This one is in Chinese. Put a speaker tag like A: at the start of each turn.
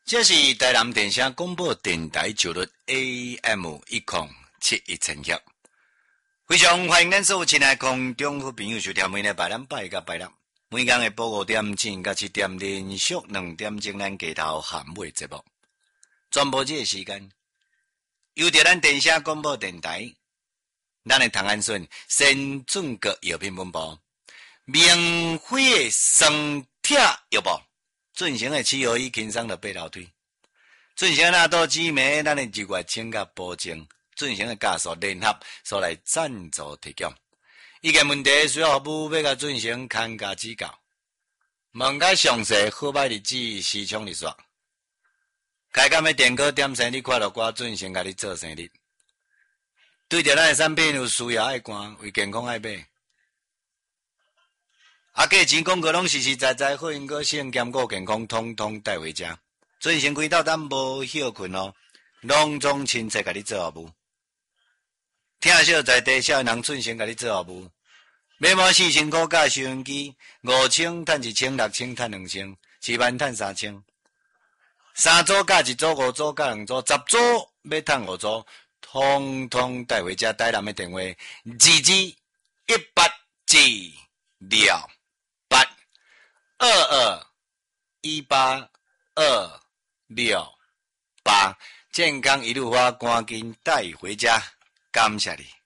A: 这是台南电声广播电台九律 AM1071千赫，非常欢迎咱所有亲爱空中好朋友收听每日拜六甲拜六，每天下晡5点正到7点连续2点钟咱街头喊尾节目，全部这个时间，由着咱电声广播电台，咱的唐安顺先准个药品本部，免费的酸痛药包。进行的7合1轻松的八楼推，进行纳多姊妹咱的日月清甲保证，进行的家属联合所来赞助提供。意见问题需要服务要甲进行看家指教，问较详细好歹日子时常日说。开工的电锅点生你看到我进行甲你做生日。对着咱的产品有需要爱看，为健康爱买。价钱广告拢实实在在，好因果性兼顾健康，统统带回家。进行几道咱无休困哦，拢总亲切甲你做服务。听小在地少人进行甲你做服务。买满4000块加收音机，5000赚1000，6000赚2000，7万赚3000。3组加1组，5组加2组，10组要赚5组，统统带回家。台南的电话：221826。221826，健康一路花，赶紧带回家，感谢你。